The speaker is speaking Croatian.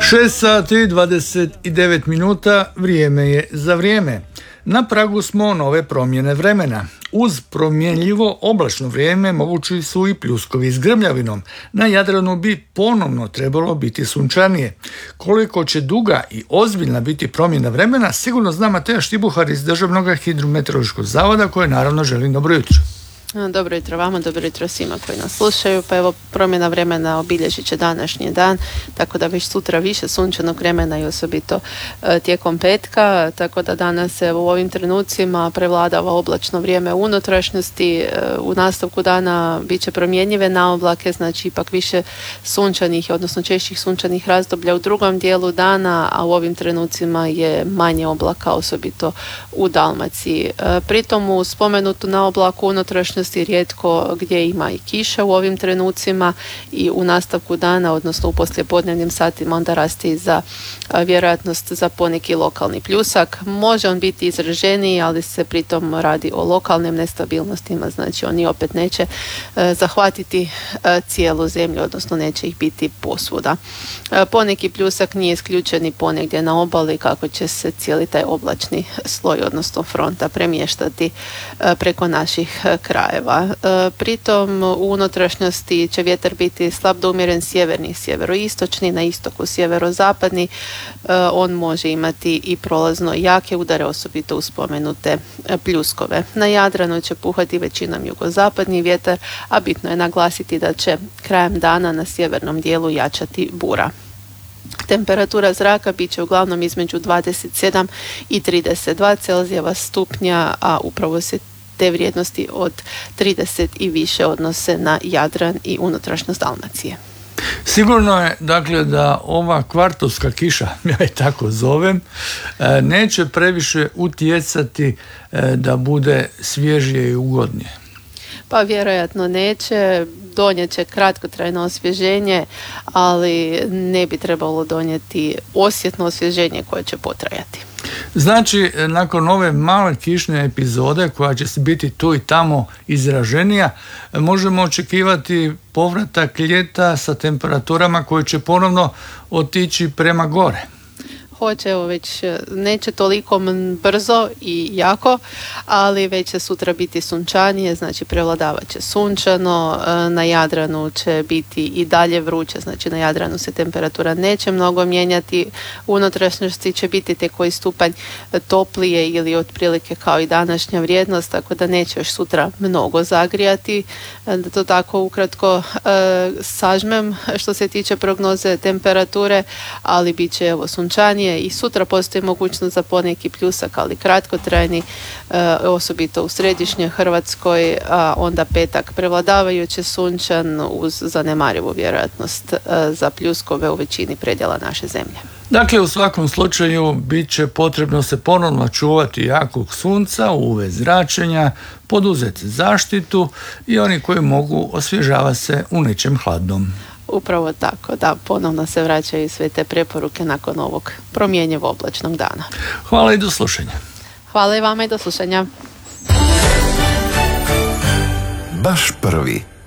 6 sati 29 minuta, vrijeme je za vrijeme. Na pragu smo nove promjene vremena. Uz promjenljivo oblačno vrijeme mogući su i pljuskovi s grmljavinom. Na Jadranu bi ponovno trebalo biti sunčanije. Koliko će duga i ozbiljna biti promjena vremena, sigurno zna Mateja Štibuhar iz Državnog hidrometeorološkog zavoda, koje naravno želim dobro jutro. Dobro jutro vama, dobro jutro svima koji nas slušaju. Pa evo, promjena vremena obilježit će današnji dan, tako da već sutra više sunčanog vremena i osobito tijekom petka, tako da danas evo, u ovim trenucima prevladava oblačno vrijeme u unutrašnjosti. U nastavku dana bit će promjenjive naoblake, znači ipak više sunčanih, odnosno češćih sunčanih razdoblja u drugom dijelu dana, a u ovim trenucima je manje oblaka, osobito u Dalmaciji. Pritom u spomenutu naoblaku unutrašnjosti rijetko gdje ima i kiša u ovim trenucima i u nastavku dana, odnosno u poslijepodnevnim satima, onda raste i za vjerojatnost za poneki lokalni pljusak. Može on biti izraženiji, ali se pritom radi o lokalnim nestabilnostima, znači oni opet neće zahvatiti cijelu zemlju, odnosno neće ih biti posvuda. Poneki pljusak nije isključen i ponegdje na obali, kako će se cijeli taj oblačni sloj, odnosno fronta, premještati preko naših krajeva. Pritom u unutrašnjosti će vjetar biti slab do umjeren sjeverni, sjeveroistočni, na istoku sjeverozapadni. On može imati i prolazno jake udare, osobito u spomenute pljuskove. Na Jadranu će puhati većinom jugozapadni vjetar, a bitno je naglasiti da će krajem dana na sjevernom dijelu jačati bura. Temperatura zraka bit će uglavnom između 27 i 32 Celzijeva stupnja, a upravo se te vrijednosti od 30 i više odnose na Jadran i unutrašnjost Dalmacije. Sigurno je, dakle, da ova kvartovska kiša, ja je tako zovem, neće previše utjecati da bude svježije i ugodnije. Pa vjerojatno neće, donijet će kratkotrajno osvježenje, ali ne bi trebalo donijeti osjetno osvježenje koje će potrajati. Znači, nakon ove male kišne epizode, koja će biti tu i tamo izraženija, možemo očekivati povratak ljeta sa temperaturama koje će ponovno otići prema gore. Hoće, evo već neće toliko brzo i jako, ali već će sutra biti sunčanije, znači prevladavat će sunčano, na Jadranu će biti i dalje vruće, znači na Jadranu se temperatura neće mnogo mijenjati, u unutrašnjosti će biti tek koji stupanj toplije ili otprilike kao i današnja vrijednost, tako da neće još sutra mnogo zagrijati. Da to tako ukratko sažmem što se tiče prognoze temperature, ali bit će evo sunčanije. I sutra postoji mogućnost za poneki pljusak, ali kratkotrajni, osobito u središnjoj Hrvatskoj, a onda petak prevladavajuće sunčan uz zanemarivu vjerojatnost za pljuskove u većini predjela naše zemlje. Dakle, u svakom slučaju bit će potrebno se ponovno čuvati jakog sunca, UV zračenja, poduzeti zaštitu i oni koji mogu osvježavati se u nečem hladnom. Upravo tako, da, ponovno se vraćaju sve te preporuke nakon ovog promjenjivog oblačnog dana. Hvala i do slušanja. Hvala i vama i do slušanja. Baš prvi.